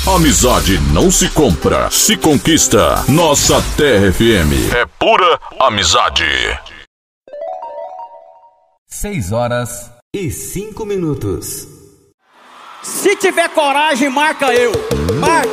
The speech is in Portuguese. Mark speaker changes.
Speaker 1: Amizade não se compra, se conquista. Nossa Terra FM é pura amizade.
Speaker 2: 6h05.
Speaker 3: Se tiver coragem, marca eu. Marca.